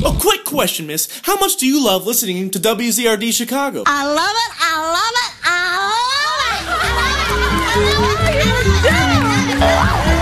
A quick question, miss. How much do you love listening to WZRD Chicago? I love it, I love it, I love it, I love it, I love it, I love it, I love it.